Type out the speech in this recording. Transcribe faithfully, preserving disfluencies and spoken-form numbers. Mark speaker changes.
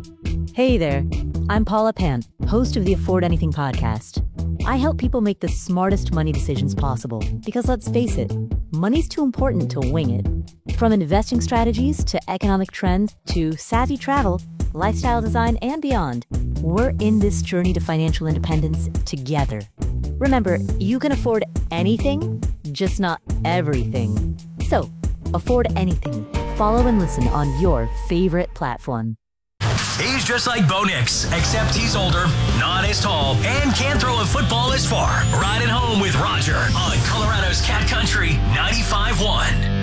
Speaker 1: Hey there, I'm Paula Pant, host of the Afford Anything podcast. I help people make the smartest money decisions possible because let's face it, money's too important to wing it. From investing strategies to economic trends to savvy travel, lifestyle design, and beyond, we're in this journey to financial independence together. Remember, you can afford anything, just not everything. So, afford anything. Follow and listen on your favorite platform.
Speaker 2: He's just like Bo Nix, except he's older, not as tall, and can't throw a football as far. Riding home with Roger on Colorado's Cat Country ninety-five point one.